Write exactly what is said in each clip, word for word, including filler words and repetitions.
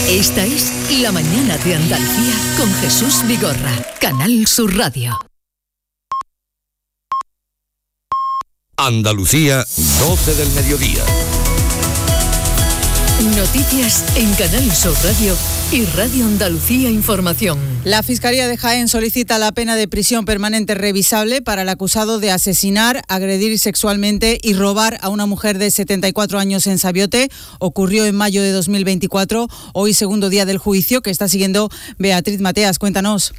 Esta es La Mañana de Andalucía con Jesús Vigorra, Canal Sur Radio. Andalucía, doce del mediodía. Noticias en Canal Sur Radio y Radio Andalucía Información. La Fiscalía de Jaén solicita la pena de prisión permanente revisable para el acusado de asesinar, agredir sexualmente y robar a una mujer de setenta y cuatro años en Sabiote. Ocurrió en mayo de dos mil veinticuatro, hoy segundo día del juicio que está siguiendo Beatriz Mateas. Cuéntanos.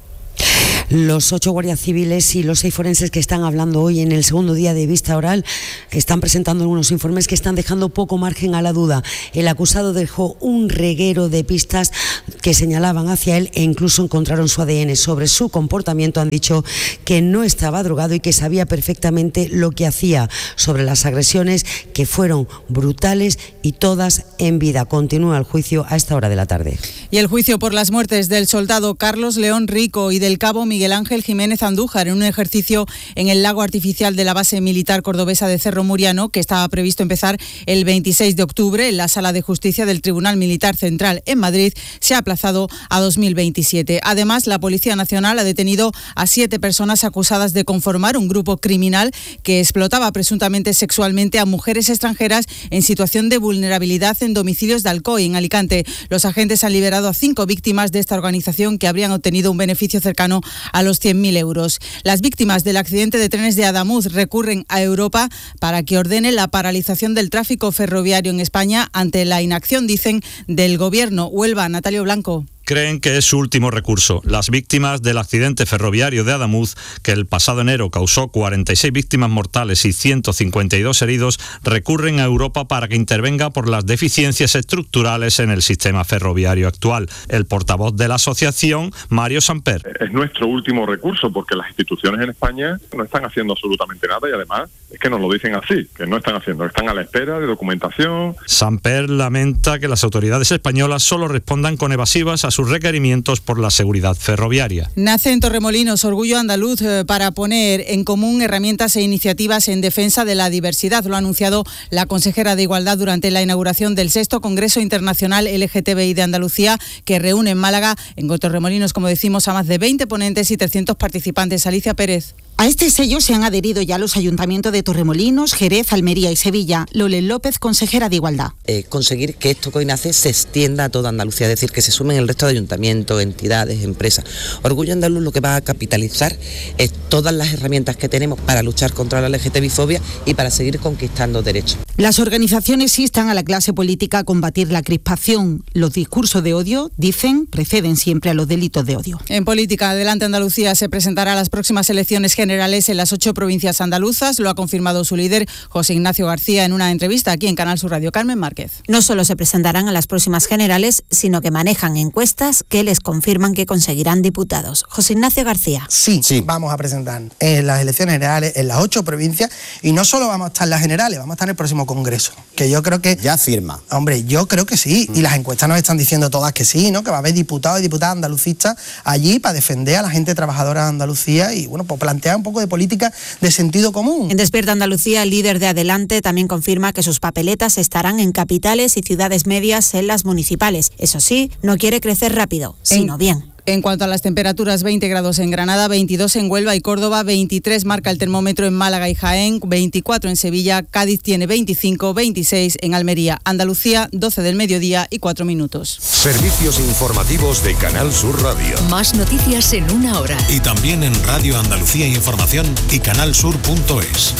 Los ocho guardias civiles y los seis forenses que están hablando hoy en el segundo día de vista oral están presentando algunos informes que están dejando poco margen a la duda. El acusado dejó un reguero de pistas que señalaban hacia él e incluso encontraron su A D N. Sobre su comportamiento han dicho que no estaba drogado y que sabía perfectamente lo que hacía. Sobre las agresiones, que fueron brutales y todas en vida. Continúa el juicio a esta hora de la tarde. Y el juicio por las muertes del soldado Carlos León Rico y del cabo Miguel Ángel Jiménez Andújar en un ejercicio en el lago artificial de la base militar cordobesa de Cerro Muriano, que estaba previsto empezar el veintiséis de octubre en la Sala de Justicia del Tribunal Militar Central en Madrid, se ha aplazado a dos mil veintisiete. Además, la Policía Nacional ha detenido a siete personas acusadas de conformar un grupo criminal que explotaba presuntamente sexualmente a mujeres extranjeras en situación de vulnerabilidad en domicilios de Alcoy, en Alicante. Los agentes han liberado a cinco víctimas de esta organización que habrían obtenido un beneficio cercano a los cien mil euros. Las víctimas del accidente de trenes de Adamuz recurren a Europa para que ordene la paralización del tráfico ferroviario en España ante la inacción, dicen, del Gobierno. Huelva, Natalio Blanco. Creen que es su último recurso. Las víctimas del accidente ferroviario de Adamuz, que el pasado enero causó cuarenta y seis víctimas mortales y ciento cincuenta y dos heridos, recurren a Europa para que intervenga por las deficiencias estructurales en el sistema ferroviario actual. El portavoz de la asociación, Mario Samper. Es nuestro último recurso porque las instituciones en España no están haciendo absolutamente nada y además es que nos lo dicen así, que no están haciendo, están a la espera de documentación. Samper lamenta que las autoridades españolas solo respondan con evasivas a sus requerimientos por la seguridad ferroviaria. Nace en Torremolinos Orgullo Andaluz eh, para poner en común herramientas e iniciativas en defensa de la diversidad. Lo ha anunciado la consejera de Igualdad durante la inauguración del sexto Congreso Internacional L G T B I de Andalucía, que reúne en Málaga, en Torremolinos, como decimos, a más de veinte ponentes y trescientos participantes. Alicia Pérez. A este sello se han adherido ya los ayuntamientos de Torremolinos, Jerez, Almería y Sevilla. Lolen López, consejera de Igualdad. Eh, conseguir que esto que hoy nace se extienda a toda Andalucía, es decir, que se sumen el resto de ayuntamientos, entidades, empresas. Orgullo Andaluz lo que va a capitalizar es todas las herramientas que tenemos para luchar contra la L G T B I fobia y para seguir conquistando derechos. Las organizaciones instan a la clase política a combatir la crispación. Los discursos de odio, dicen, preceden siempre a los delitos de odio. En política, Adelante Andalucía se presentará a las próximas elecciones generales en las ocho provincias andaluzas. Lo ha confirmado su líder, José Ignacio García, en una entrevista aquí en Canal Sur Radio. Carmen Márquez. No solo se presentarán a las próximas generales, sino que manejan encuestas que les confirman que conseguirán diputados. José Ignacio García. Sí, sí, vamos a presentar en las elecciones generales en las ocho provincias y no solo vamos a estar en las generales, vamos a estar en el próximo Congreso, que yo creo que... Ya firma. Hombre, yo creo que sí, mm. y las encuestas nos están diciendo todas que sí, ¿no? Que va a haber diputados y diputadas andalucistas allí para defender a la gente trabajadora de Andalucía y, bueno, pues plantear un poco de política de sentido común. En Despierta Andalucía, el líder de Adelante también confirma que sus papeletas estarán en capitales y ciudades medias en las municipales. Eso sí, no quiere crecer rápido, sino en... bien. En cuanto a las temperaturas, veinte grados en Granada, veintidós en Huelva y Córdoba, veintitrés marca el termómetro en Málaga y Jaén, veinticuatro en Sevilla, Cádiz tiene veinticinco, veintiséis en Almería, Andalucía, doce del mediodía y cuatro minutos. Servicios informativos de Canal Sur Radio. Más noticias en una hora. Y también en Radio Andalucía Información y canalsur punto es.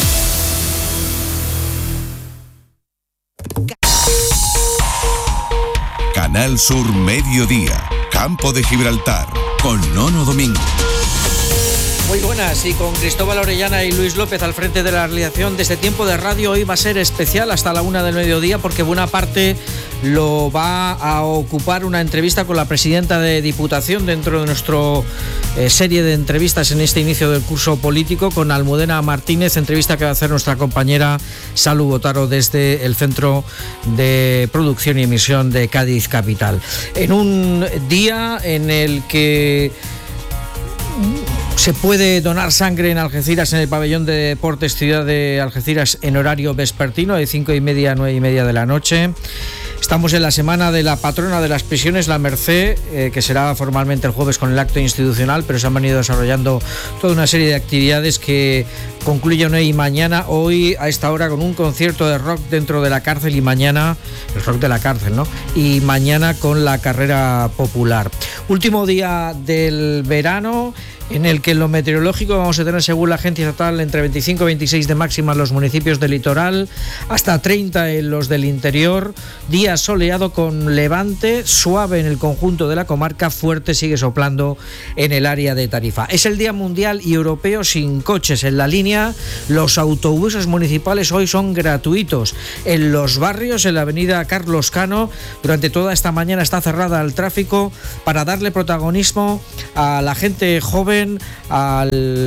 Canal Sur Mediodía. Campo de Gibraltar, con Nono Domingo. Muy buenas, y con Cristóbal Orellana y Luis López al frente de la realización de este tiempo de radio, hoy va a ser especial hasta la una del mediodía porque buena parte lo va a ocupar una entrevista con la presidenta de Diputación dentro de nuestra eh, serie de entrevistas en este inicio del curso político con Almudena Martínez, entrevista que va a hacer nuestra compañera Salu Botaro desde el Centro de Producción y Emisión de Cádiz Capital. En un día en el que se puede donar sangre en Algeciras, en el pabellón de deportes Ciudad de Algeciras, en horario vespertino, de cinco y media a nueve y media de la noche. Estamos en la semana de la patrona de las prisiones, la Merced, eh, que será formalmente el jueves con el acto institucional, pero se han venido desarrollando toda una serie de actividades que concluyen hoy y mañana. Hoy a esta hora con un concierto de rock dentro de la cárcel y mañana, el rock de la cárcel, ¿no? Y mañana con la carrera popular. Último día del verano, en el que en lo meteorológico vamos a tener, según la agencia estatal, entre veinticinco y veintiséis de máxima en los municipios del litoral, hasta treinta en los del interior, día soleado con levante, suave en el conjunto de la comarca, fuerte sigue soplando en el área de Tarifa. Es el Día Mundial y Europeo sin coches en la línea. Los autobuses municipales hoy son gratuitos. En los barrios, en la avenida Carlos Cano, durante toda esta mañana está cerrada al tráfico para darle protagonismo a la gente joven, a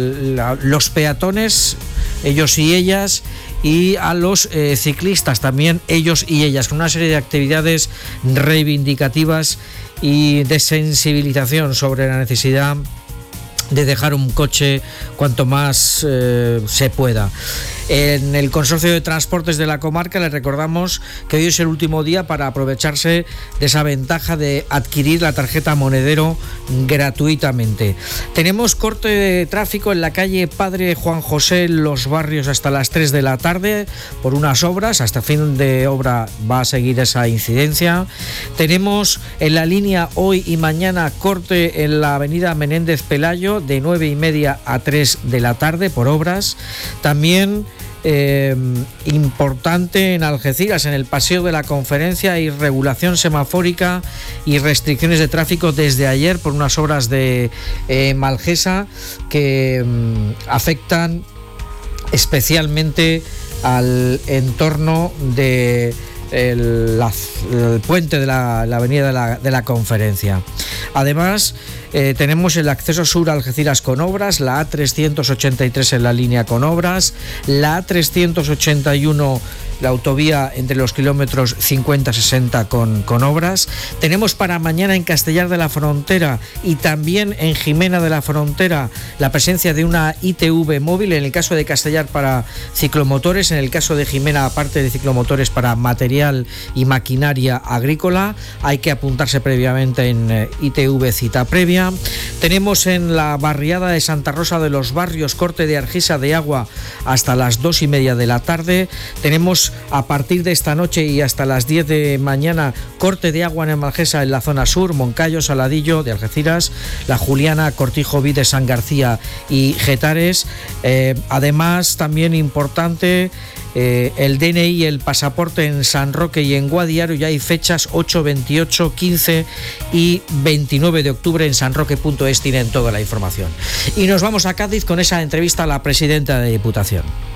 los peatones, ellos y ellas, y a los eh, ciclistas también, ellos y ellas, con una serie de actividades reivindicativas y de sensibilización sobre la necesidad de dejar un coche cuanto más eh, se pueda. En el Consorcio de Transportes de la comarca les recordamos que hoy es el último día para aprovecharse de esa ventaja de adquirir la tarjeta Monedero gratuitamente. Tenemos corte de tráfico en la calle Padre Juan José en Los Barrios hasta las tres de la tarde por unas obras. Hasta fin de obra va a seguir esa incidencia. Tenemos en la línea hoy y mañana corte en la avenida Menéndez Pelayo de nueve y media a tres de la tarde por obras. También Eh, importante en Algeciras, en el Paseo de la Conferencia, hay regulación semafórica y restricciones de tráfico desde ayer por unas obras de eh, Malgesa que eh, afectan especialmente al entorno de El, la, el puente de la, la avenida de la, de la Conferencia. Además, eh, tenemos el acceso sur a Algeciras con obras, la A trescientos ochenta y tres en la línea con obras, la A trescientos ochenta y uno, la autovía entre los kilómetros cincuenta sesenta con, con obras. Tenemos para mañana en Castellar de la Frontera y también en Jimena de la Frontera la presencia de una I T V móvil, en el caso de Castellar para ciclomotores, en el caso de Jimena, aparte de ciclomotores, para material y maquinaria agrícola. Hay que apuntarse previamente en eh, I T V cita previa. Tenemos en la barriada de Santa Rosa de los Barrios corte de Argisa de agua hasta las dos y media de la tarde. Tenemos a partir de esta noche y hasta las diez de mañana corte de agua en Malgesa en la zona sur, Moncayo, Saladillo de Algeciras, La Juliana, Cortijo, Vides, San García y Getares. Eh, además, también importante, Eh, el D N I y el pasaporte en San Roque y en Guadiaro. Ya hay fechas ocho, veintiocho, quince y veintinueve de octubre en sanroque punto es, tienen toda la información. Y nos vamos a Cádiz con esa entrevista a la presidenta de Diputación.